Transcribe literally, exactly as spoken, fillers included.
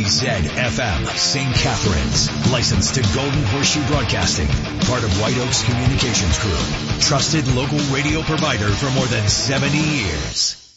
Z F M, Saint Catharines. Licensed to Golden Horseshoe Broadcasting. Part of White Oaks Communications Group. Trusted local radio provider for more than seventy years.